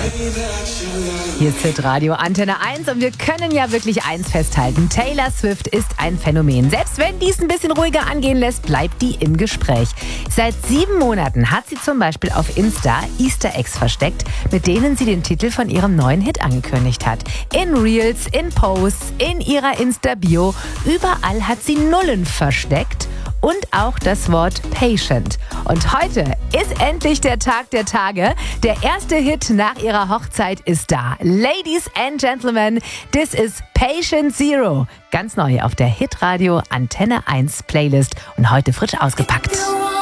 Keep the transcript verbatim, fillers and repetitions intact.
Hier ist Hitradio Antenne eins und wir können ja wirklich eins festhalten. Taylor Swift ist ein Phänomen. Selbst wenn dies ein bisschen ruhiger angehen lässt, bleibt die im Gespräch. Seit sieben Monaten hat sie zum Beispiel auf Insta Easter Eggs versteckt, mit denen sie den Titel von ihrem neuen Hit angekündigt hat. In Reels, in Posts, in ihrer Insta-Bio, überall hat sie Nullen versteckt. Und auch das Wort Patient. Und heute ist endlich der Tag der Tage. Der erste Hit nach ihrer Hochzeit ist da. Ladies and Gentlemen, this is Patient Zero. Ganz neu auf der Hitradio Antenne eins Playlist und heute frisch ausgepackt.